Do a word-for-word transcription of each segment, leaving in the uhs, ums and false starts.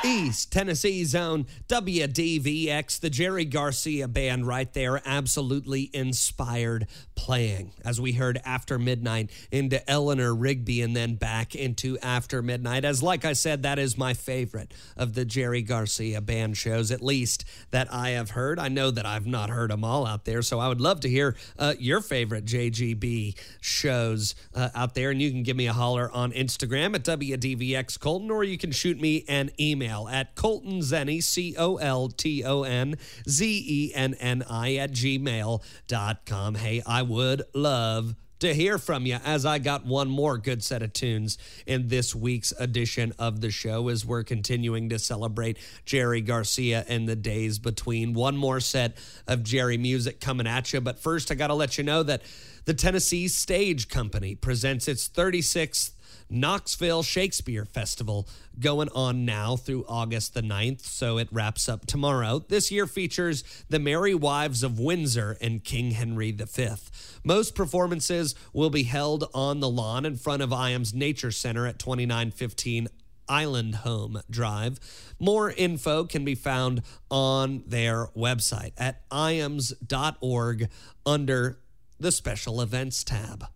East Tennessee Zone, W D V X, the Jerry Garcia Band right there, absolutely inspired playing. As we heard After Midnight into Eleanor Rigby and then back into After Midnight. As like I said, that is my favorite of the Jerry Garcia Band shows, at least that I have heard. I know that I've not heard them all out there, so I would love to hear uh, your favorite J G B shows uh, out there, and you can give me a holler on Instagram at W D V X Colton, or you can shoot me an email at Colton Zenny, C O L T O N Z E N N I at gmail dot com. Hey, I would love to hear from you, as I got one more good set of tunes in this week's edition of the show as we're continuing to celebrate Jerry Garcia and the days between. One more set of Jerry music coming at you, but first I got to let you know that the Tennessee Stage Company presents its thirty-sixth Knoxville Shakespeare Festival, going on now through August the ninth, so it wraps up tomorrow. This year features The Merry Wives of Windsor and King Henry the Fifth. Most performances will be held on the lawn in front of I A M's Nature Center at twenty-nine fifteen Island Home Drive. More info can be found on their website at I A M S dot org under the Special Events tab.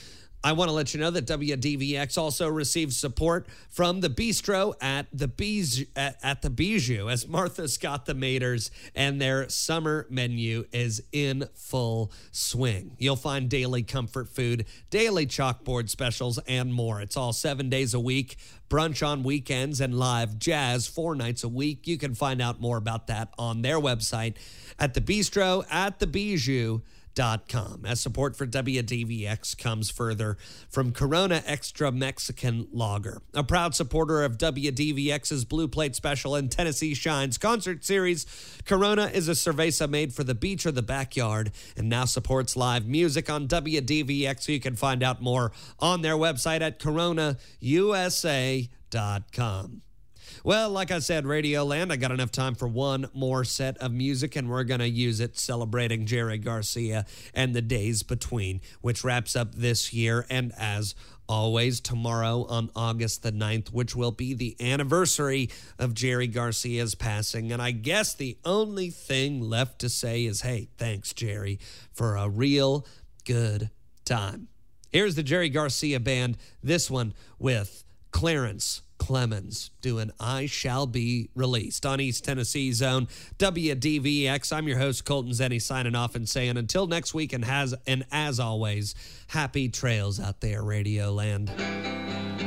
I want to let you know that W D V X also receives support from the Bistro at the Bijou, at, at the Bijou, as Martha's got the Maters, and their summer menu is in full swing. You'll find daily comfort food, daily chalkboard specials, and more. It's all seven days a week, brunch on weekends, and live jazz four nights a week. You can find out more about that on their website at the Bistro at the Bijou. Dot com. As support for W D V X comes further from Corona Extra Mexican Lager, a proud supporter of W D V X's Blue Plate Special and Tennessee Shines concert series. Corona is a cerveza made for the beach or the backyard and now supports live music on W D V X. So you can find out more on their website at corona U S A dot com. Well, like I said, Radio Land, I got enough time for one more set of music, and we're going to use it celebrating Jerry Garcia and the days between, which wraps up this year. And as always, tomorrow on August the ninth, which will be the anniversary of Jerry Garcia's passing. And I guess the only thing left to say is, hey, thanks, Jerry, for a real good time. Here's the Jerry Garcia Band, this one with Clarence Clemens doing I Shall Be Released on East Tennessee Zone, W D V X. I'm your host, Colton Zenny, signing off and saying until next week, and has and as always, happy trails out there, Radio Land.